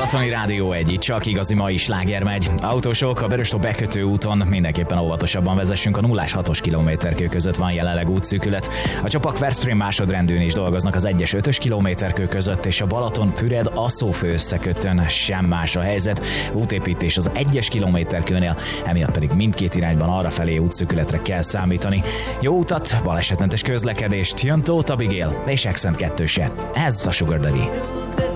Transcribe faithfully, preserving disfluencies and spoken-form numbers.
Balatoni Rádió egy, csak igazi mai sláger megy. Autósok, a Vöröstó bekötő úton mindenképpen óvatosabban vezessünk, a nulla és hatos kilométerkő között van jelenleg útszűkület. A Csopak Veszprém másodrendűn is dolgoznak az egyes ötös kilométerkő között, és a Balaton Füred Asszófő összekötőn sem más a helyzet. Útépítés az egyes kilométerkőnél, emiatt pedig mindkét irányban arrafelé útszűkületre kell számítani. Jó utat, balesetmentes közlekedést, jön Tóth Abigail és Accent kettőse. Ez a Sugar Daddy.